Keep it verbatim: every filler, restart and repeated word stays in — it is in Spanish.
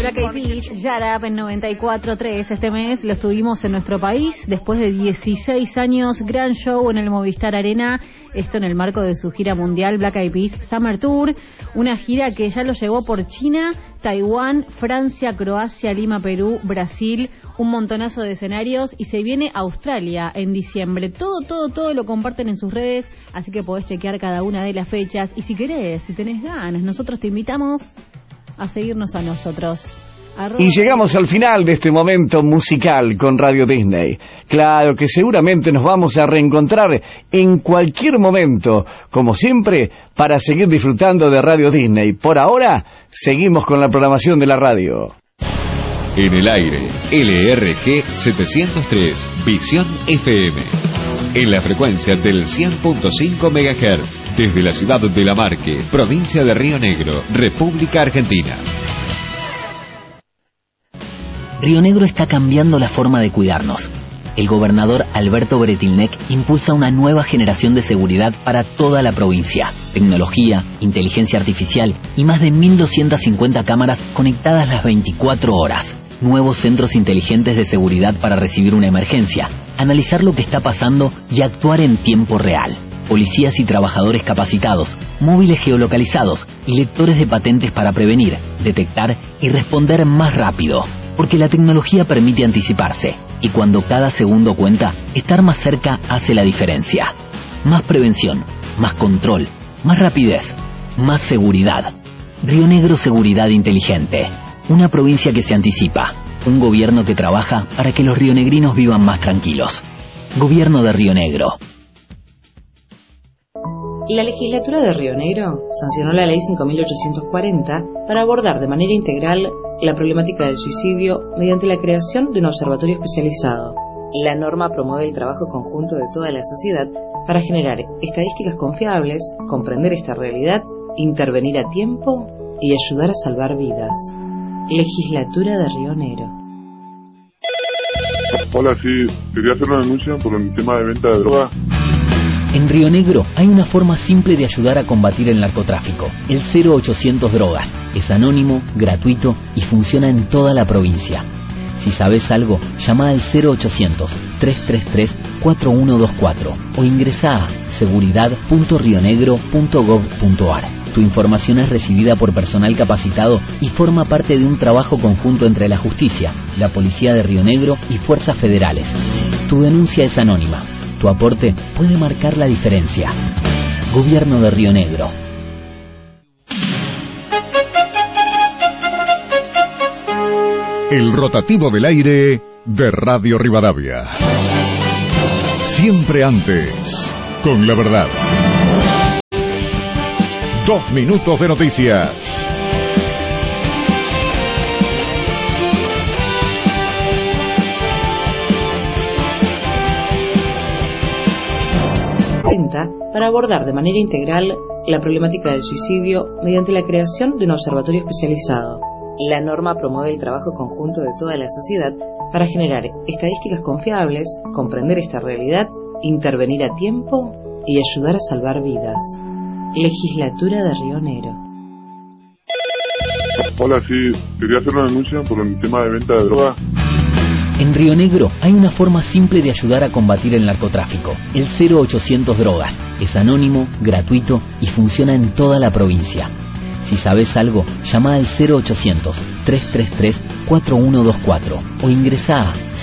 Black Eyed Peas, Shut Up en noventa y cuatro punto tres. Este mes lo estuvimos en nuestro país después de dieciséis años, gran show en el Movistar Arena, esto en el marco de su gira mundial Black Eyed Peas Summer Tour, una gira que ya lo llevó por China, Taiwán, Francia, Croacia, Lima, Perú, Brasil, un montonazo de escenarios, y se viene a Australia en diciembre. Todo, todo, todo lo comparten en sus redes, así que podés chequear cada una de las fechas, y si querés, si tenés ganas, nosotros te invitamos a seguirnos a nosotros. Arroba. Y llegamos al final de este momento musical con Radio Disney. Claro que seguramente nos vamos a reencontrar en cualquier momento, como siempre, para seguir disfrutando de Radio Disney. Por ahora, seguimos con la programación de la radio. En el aire, L R G setecientos tres, Visión F M. En la frecuencia del cien punto cinco megahertz, desde la ciudad de La Marque, provincia de Río Negro, República Argentina. Río Negro está cambiando la forma de cuidarnos. El gobernador Alberto Bretilnec impulsa una nueva generación de seguridad para toda la provincia. Tecnología, inteligencia artificial y más de mil doscientas cincuenta cámaras conectadas las veinticuatro horas. Nuevos centros inteligentes de seguridad para recibir una emergencia, analizar lo que está pasando y actuar en tiempo real. Policías y trabajadores capacitados, móviles geolocalizados y lectores de patentes para prevenir, detectar y responder más rápido. Porque la tecnología permite anticiparse, y cuando cada segundo cuenta, estar más cerca hace la diferencia. Más prevención, más control, más rapidez, más seguridad. Río Negro Seguridad Inteligente. Una provincia que se anticipa. Un gobierno que trabaja para que los rionegrinos vivan más tranquilos. Gobierno de Río Negro. La legislatura de Río Negro sancionó la ley cinco mil ochocientos cuarenta para abordar de manera integral la problemática del suicidio mediante la creación de un observatorio especializado. La norma promueve el trabajo conjunto de toda la sociedad para generar estadísticas confiables, comprender esta realidad, intervenir a tiempo y ayudar a salvar vidas. Legislatura de Río Negro. Hola, sí, quería hacer una denuncia por el tema de venta de droga. En Río Negro hay una forma simple de ayudar a combatir el narcotráfico. El cero ochocientos Drogas. Es anónimo, gratuito y funciona en toda la provincia. Si sabes algo, llama al cero ochocientos, tres tres tres, cuatro uno dos cuatro o ingresa a seguridad punto rionegro punto gov punto ar. Tu información es recibida por personal capacitado y forma parte de un trabajo conjunto entre la justicia, la Policía de Río Negro y fuerzas federales. Tu denuncia es anónima. Tu aporte puede marcar la diferencia. Gobierno de Río Negro. El rotativo del aire de Radio Rivadavia. Siempre antes, con la verdad. Dos minutos de noticias. Para abordar de manera integral la problemática del suicidio mediante la creación de un observatorio especializado. La norma promueve el trabajo conjunto de toda la sociedad para generar estadísticas confiables, comprender esta realidad, intervenir a tiempo y ayudar a salvar vidas. Legislatura de Río Negro. Hola, sí, quería hacer una denuncia por el tema de venta de droga. En Río Negro hay una forma simple de ayudar a combatir el narcotráfico. El cero ochocientos Drogas. Es anónimo, gratuito y funciona en toda la provincia. Si sabes algo, llama al cero ochocientos, tres tres tres, cuatro uno dos cuatro o ingresa a